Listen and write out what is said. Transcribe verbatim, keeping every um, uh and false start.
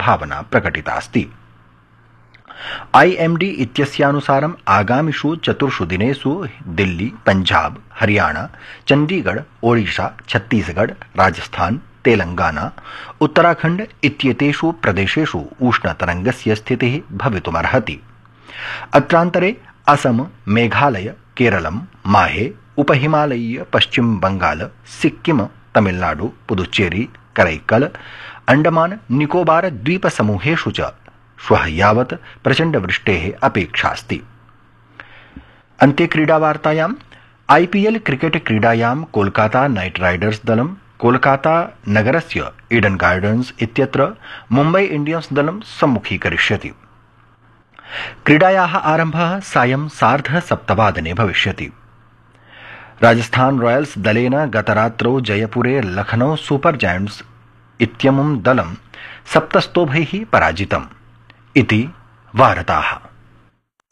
सम्भावना प्रकटितास्ति। आईएमडी इत्यस्यानुसारम् आगामिषु चतुर्षु दिनेषु दिल्ली, पंजाब, हरियाणा, चंडीगढ़, ओडिशा, छत्तीसगढ़, राजस्थान, तेलंगाना, उत्तराखंड इत्येतेषु प्रदेशेषु उष्णतरंगस्य स्थितिः भवितुमर्हति। अत्रान्तरे असम, मेघालय, केरलम, माहे, उपहिमालयीय पश्चिम बंगाल, सिक्किम, तमिलनाडु, पुदुच्चेरी, करैक्कल, अंडमान निकोबार द्वीप समूहेषु च श्वः यावत् प्रचंड वृष्टेः अपेक्षास्ति। अन्ते क्रीडावार्तायाम् आईपीएल क्रिकेट क्रीडायां कोलकाता नाइट राइडर्स दलं कोलकाता नगरस्य ईडन गार्डन्स इत्यत्र मुम्बई इंडियन्स दलं सम्मुखीकरिष्यति। क्रीडायाः आरम्भः सायं सार्ध सप्तवादने भविष्यति। राजस्थान रॉयल्स दलेन गतरात्रौ जयपुरे लखनऊ सुपर जायंट्स इत्यमुं दलं सप्तस्तोभैः पराजितम् इति वार्ताः।